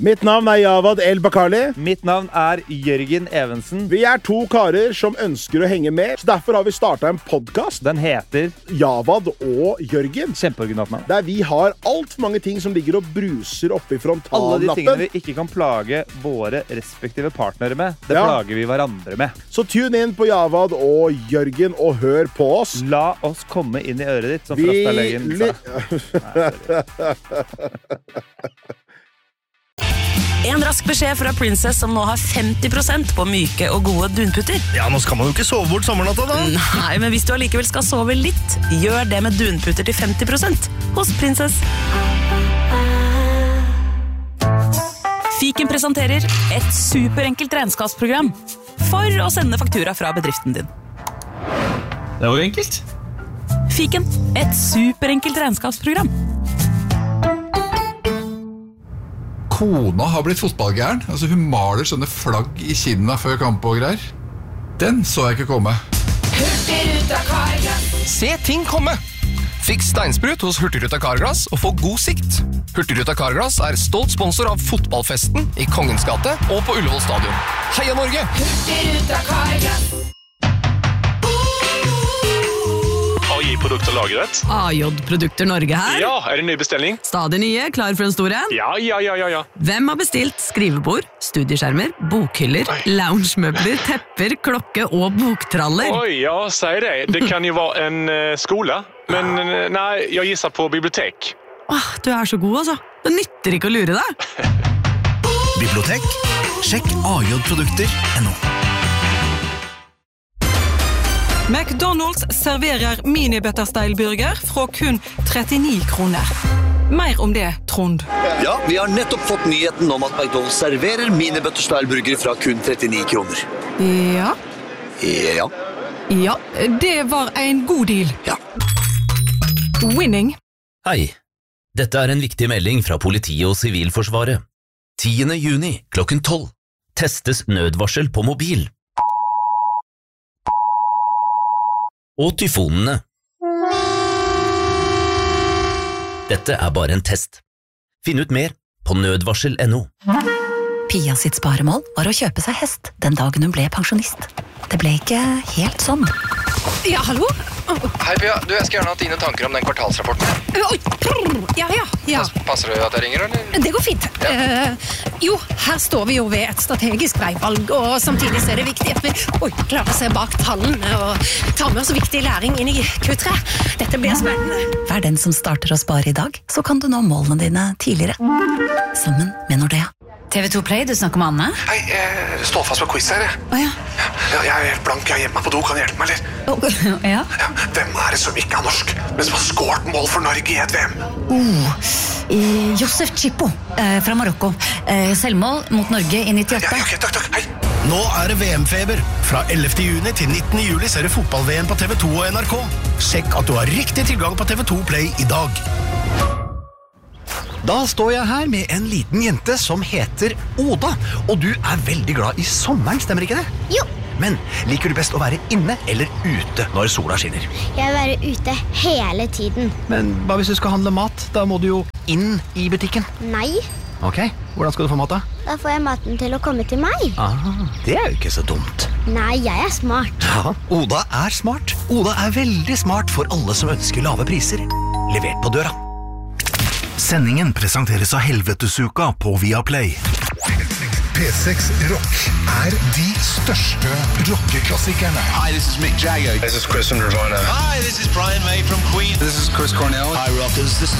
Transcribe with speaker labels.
Speaker 1: Mitt navn Javad El-Bakali.
Speaker 2: Mitt navn Jørgen Evensen.
Speaker 1: Vi 2 karer som ønsker å henge med, så derfor har vi startet en podcast.
Speaker 2: Den heter
Speaker 1: Javad og Jørgen.
Speaker 2: Kjempeoriginalt navn.
Speaker 1: Der vi har alt for mange ting som ligger og bruser oppe I frontallappen.
Speaker 2: Alle de tingene vi ikke kan plage våre respektive partnere med, det plager vi hverandre med.
Speaker 1: Så tune inn på Javad og Jørgen og hør på oss.
Speaker 2: La oss komme inn I øret ditt, som Frostalegen sa.
Speaker 3: En rask beskjed fra Princess som nå har 50% på myke og gode dunputter.
Speaker 4: Ja, nå skal man jo ikke sove bort sommernatta da.
Speaker 3: Nei, men hvis du allikevel skal sove litt, gjør det med dunputter til 50% hos Princess. Fiken presenterer et superenkelt regnskapsprogram for å sende faktura fra bedriften din.
Speaker 4: Det var jo enkelt.
Speaker 3: Fiken, et superenkelt regnskapsprogram.
Speaker 5: Kona har blitt fotballgæren. Altså, hun maler sånne flagg I kinna før kamp og greier. Den så jeg ikke komme.
Speaker 6: Hurtigruta Carglass.
Speaker 7: Se ting komme! Fiks steinsprut hos Hurtigruta Carglass og få god sikt. Hurtigruta Carglass stolt sponsor av fotballfesten I Kongens gate og på Ullevål stadion. Heia Norge!
Speaker 6: Hurtigruta Carglass.
Speaker 8: AJ-produkter lagret.
Speaker 3: AJ-produkter Norge her.
Speaker 8: Ja, det ny bestelling?
Speaker 3: Stadig nye, klar for en stor en?
Speaker 8: Ja.
Speaker 3: Hvem har bestilt skrivebord, studieskjermer, bokhyller, loungemøbler, tepper, klokke og boktraller?
Speaker 8: Oj, ja, säg det. Det kan ju vara en skola. Men nej, jag gissar på bibliotek.
Speaker 3: Du så god altså. Det nytter ikke å lure deg.
Speaker 4: Bibliotek? Sjekk AJ-produkter.no.
Speaker 9: McDonald's serverer mini-butterstyle-burger fra kun 39 kroner. Mer om det, Trond.
Speaker 10: Ja, vi har nettopp fått nyheten om at McDonald's serverer mini-butterstyle-burger fra kun 39 kroner.
Speaker 9: Ja. Ja, det var en god deal.
Speaker 10: Ja.
Speaker 9: Winning.
Speaker 11: Hei, dette en viktig melding fra politiet og Sivilforsvaret. 10. juni klokken 12 testes nødvarsel på mobil. Og tyfonene. Dette bare en test. Finn ut mer på nødvarsel.no.
Speaker 12: Pia sitt sparemål var å kjøpe seg hest den dagen hun ble pensjonist. Det ble ikke helt sånn.
Speaker 9: Ja, hallo?
Speaker 7: Hei Pia, jeg skal gjerne ha dine tanker om den kvartalsrapporten.
Speaker 9: Ja.
Speaker 7: Passer det at jeg ringer, eller?
Speaker 9: Det går fint. Jo, her står vi jo ved et strategisk veivalg, og samtidig er det viktig at vi klarer seg bak tallene og tar med oss viktig læring inn I Q3. Dette blir spennende.
Speaker 12: Vær den som starter å spare I dag, så kan du nå målene dine tidligere. Sammen med Nordea.
Speaker 13: TV2 Play, du snakker med Anne?
Speaker 14: Hei, jeg står fast på quiz her, jeg. Jeg helt blank, jeg hjemme på do, kan du hjelpe meg, eller?
Speaker 13: Ja.
Speaker 14: Hvem det som ikke har norsk, men som har skåret mål for Norge I et VM?
Speaker 13: Josef Chippo, fra Marokko. Selvmål mot Norge I 98.
Speaker 14: Ja, ok, takk, hei.
Speaker 4: Nå det VM-feber. Fra 11. juni til 19. juli ser du fotball-VM på TV2 og NRK. Sjekk at du har riktig tilgang på TV2 Play I dag. Da står jeg her med en liten jente som heter Oda, og du veldig glad I sommeren, stemmer ikke det?
Speaker 15: Jo.
Speaker 4: Men liker du best å være inne eller ute når sola skinner?
Speaker 15: Jeg være ute hele tiden.
Speaker 4: Men hva hvis du skal handle mat? Da må du jo inn I butikken.
Speaker 15: Nei.
Speaker 4: Ok, hvordan skal du få mat da?
Speaker 15: Da får jeg maten til å komme til meg.
Speaker 4: Det jo ikke så dumt.
Speaker 15: Nei, jeg smart.
Speaker 4: Ja, Oda smart. Oda veldig smart for alle som ønsker lave priser. Levert på døra. Sendingen presenteres av Helvetesuka på Viaplay.
Speaker 16: P6 Rock de største rockeklassikerne.
Speaker 17: Hi, this is Mick Jagger.
Speaker 18: This is Chris from Nirvana.
Speaker 17: Hi, this is Brian May from Queen.
Speaker 18: This is Chris Cornell.
Speaker 17: Hi, rockers. This is